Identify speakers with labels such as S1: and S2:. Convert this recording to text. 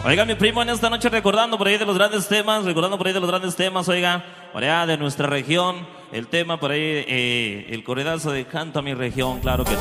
S1: Oiga, mi primo, en esta noche recordando por ahí de los grandes temas, oiga, por allá de nuestra región, el tema por ahí, el corridazo de Canta Mi Región, claro que sí.